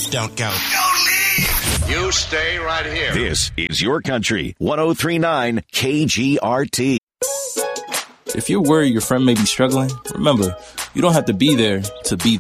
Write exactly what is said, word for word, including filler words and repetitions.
don't go. You stay right here. This is Your Country, one oh three point nine K G R T. If you're worried your friend may be struggling, remember, you don't have to be there to be there.